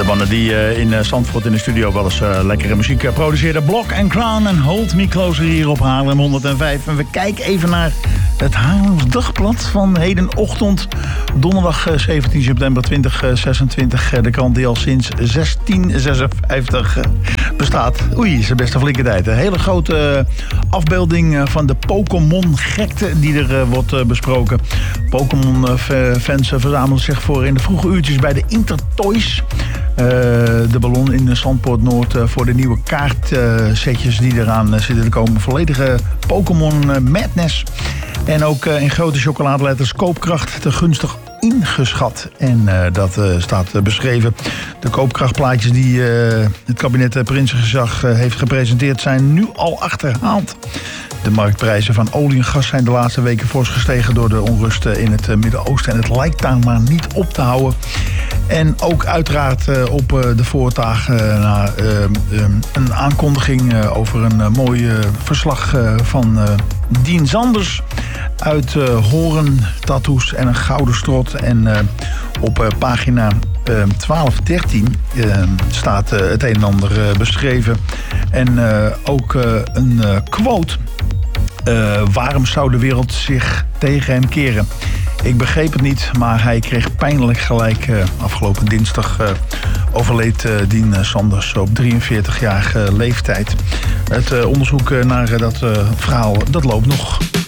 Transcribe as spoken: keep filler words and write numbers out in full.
De mannen die uh, in uh, Zandvoort in de studio wel eens uh, lekkere muziek uh, produceerden. Block and Crown en Hold Me Closer hier op Haarlem honderdvijf. En we kijken even naar het Haarlems Dagblad van hedenochtend. Donderdag uh, zeventien september tweeduizend zesentwintig. Uh, de krant die al sinds zestien zesenvijftig uh, bestaat. Oei, is best een flinke tijd. Een hele grote uh, afbeelding uh, van de Pokémon-gekte die er uh, wordt uh, besproken. Pokémon-fans uh, verzamelen zich voor in de vroege uurtjes bij de Intertoys. Uh, de ballon in Zandpoort Noord uh, voor de nieuwe kaartsetjes uh, die eraan uh, zitten te komen. Volledige Pokémon uh, Madness. En ook uh, in grote chocoladeletters koopkracht te gunstig ingeschat. En uh, dat uh, staat uh, beschreven. De koopkrachtplaatjes die uh, het kabinet uh, Prinsengezag uh, heeft gepresenteerd zijn nu al achterhaald. De marktprijzen van olie en gas zijn de laatste weken fors gestegen door de onrust in het uh, Midden-Oosten. En het lijkt daar maar niet op te houden. En ook uiteraard uh, op uh, de voortaag uh, naar uh, um, een aankondiging uh, over een uh, mooi uh, verslag uh, van uh, Dien Sanders uit uh, Horen, tattoos en een gouden strot. En uh, op uh, pagina uh, twaalf dertien uh, staat uh, het een en ander uh, beschreven. En uh, ook uh, een uh, quote. Uh, waarom zou de wereld zich tegen hem keren? Ik begreep het niet, maar hij kreeg pijnlijk gelijk. Uh, afgelopen dinsdag uh, overleed uh, Dien Sanders op drieënveertigjarige leeftijd. Het uh, onderzoek naar uh, dat uh, verhaal, dat loopt nog.